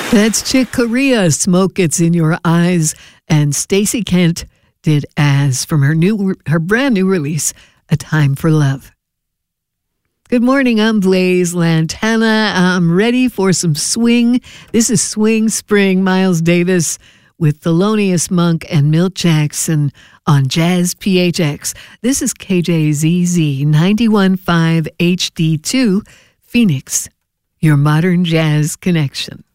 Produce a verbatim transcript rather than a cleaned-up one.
That's Chick Corea, Smoke Gets in Your Eyes, and Stacey Kent did As from her new, her brand new release, A Time for Love. Good morning, I'm Blaze Lantana. I'm ready for some swing. This is Swing Spring. Miles Davis with Thelonious Monk and Milt Jackson on Jazz P H X. This is K J Z Z ninety-one point five H D two, Phoenix, your modern jazz connection.